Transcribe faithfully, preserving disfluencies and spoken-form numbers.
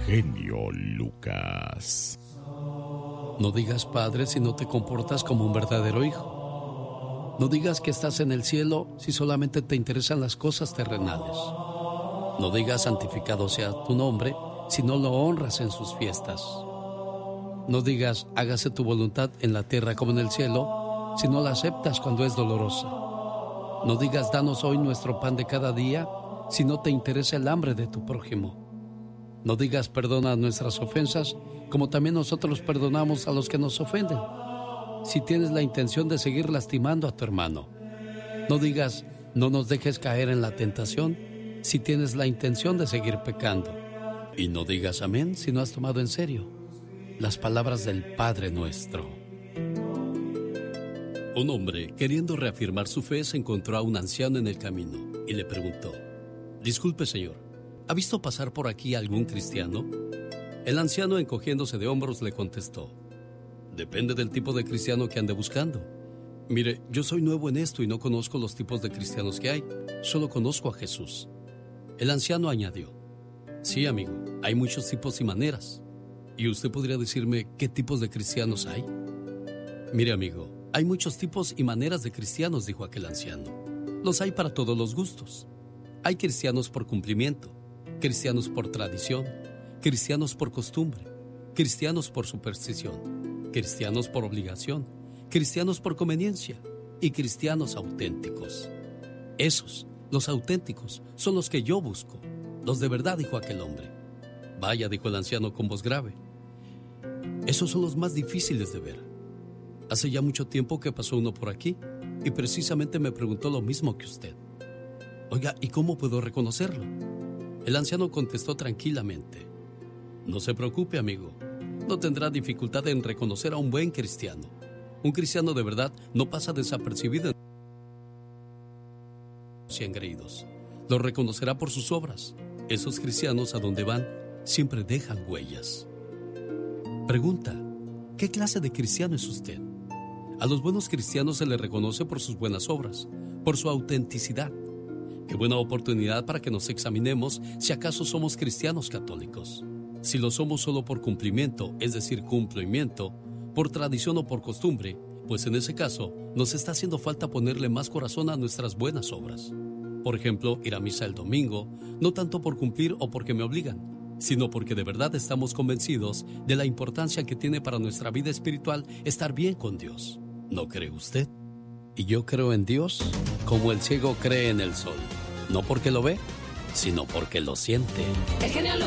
genio Lucas. No digas padre si no te comportas como un verdadero hijo. No digas que estás en el cielo si solamente te interesan las cosas terrenales. No digas santificado sea tu nombre si no lo honras en sus fiestas. No digas hágase tu voluntad en la tierra como en el cielo si no la aceptas cuando es dolorosa. No digas danos hoy nuestro pan de cada día si no te interesa el hambre de tu prójimo. No digas perdona nuestras ofensas como también nosotros perdonamos a los que nos ofenden, si tienes la intención de seguir lastimando a tu hermano. No digas no nos dejes caer en la tentación si tienes la intención de seguir pecando. Y no digas amén si no has tomado en serio las palabras del Padre Nuestro. Un hombre, queriendo reafirmar su fe, se encontró a un anciano en el camino y le preguntó: disculpe, señor, ¿ha visto pasar por aquí algún cristiano? El anciano, encogiéndose de hombros, le contestó: depende del tipo de cristiano que ande buscando. Mire, yo soy nuevo en esto y no conozco los tipos de cristianos que hay, solo conozco a Jesús. El anciano añadió: sí, amigo, hay muchos tipos y maneras. ¿Y usted podría decirme qué tipos de cristianos hay? Mire, amigo, hay muchos tipos y maneras de cristianos, dijo aquel anciano. Los hay para todos los gustos. Hay cristianos por cumplimiento, cristianos por tradición, cristianos por costumbre, cristianos por superstición, cristianos por obligación, cristianos por conveniencia y cristianos auténticos. Esos, los auténticos, son los que yo busco, los de verdad, dijo aquel hombre. Vaya, dijo el anciano con voz grave, esos son los más difíciles de ver. Hace ya mucho tiempo que pasó uno por aquí y precisamente me preguntó lo mismo que usted. Oiga, ¿y cómo puedo reconocerlo? El anciano contestó tranquilamente: no se preocupe, amigo, no tendrá dificultad en reconocer a un buen cristiano. Un cristiano de verdad no pasa desapercibido en los engreídos. Lo reconocerá por sus obras. Esos cristianos a donde van siempre dejan huellas. Pregunta: ¿qué clase de cristiano es usted? A los buenos cristianos se les reconoce por sus buenas obras, por su autenticidad. Qué buena oportunidad para que nos examinemos si acaso somos cristianos católicos. Si lo somos solo por cumplimiento, es decir, cumplimiento, por tradición o por costumbre, pues en ese caso nos está haciendo falta ponerle más corazón a nuestras buenas obras. Por ejemplo, ir a misa el domingo, no tanto por cumplir o porque me obligan, sino porque de verdad estamos convencidos de la importancia que tiene para nuestra vida espiritual estar bien con Dios. ¿No cree usted? Y yo creo en Dios como el ciego cree en el sol, no porque lo ve, sino porque lo siente. El genio